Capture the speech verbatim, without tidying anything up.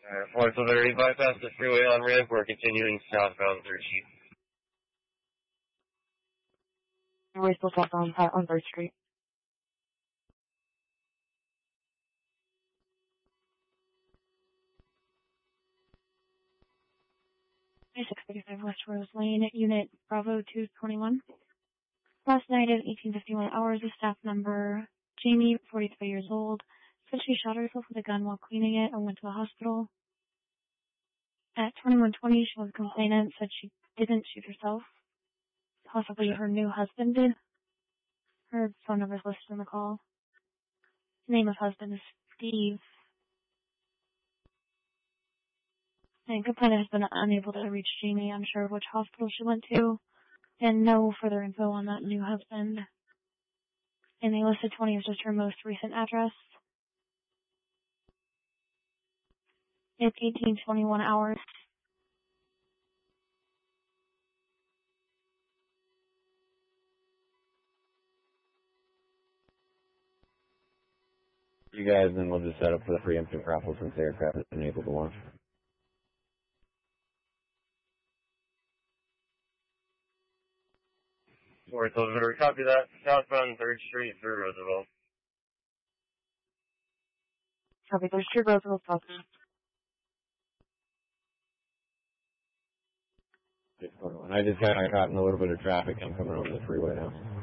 Alright, Florence Liberty, bypass the freeway on ramp. We're continuing southbound third Street. We're still southbound uh, on third Street. six thirty-five West Rose Lane, Unit Bravo two twenty-one. Last night at eighteen fifty-one hours, a staff member, Jamie, forty-three years old, said she shot herself with a gun while cleaning it and went to the hospital. At twenty-one twenty, she was a complainant, said she didn't shoot herself. Possibly her new husband did. Her phone number is listed in the call. The name of husband is Steve. And complainant has been unable to reach Jamie, unsure of which hospital she went to, and no further info on that new husband. And they listed twenty as just her most recent address. It's eighteen twenty-one hours. You guys, then we'll just set up for the preemptive grapple since the aircraft is unable to launch. Florence Liberty, copy that. Southbound third Street through Roosevelt. Copy, third Street, Roosevelt, southbound. I just got caught in a little bit of traffic. I'm coming over the freeway now.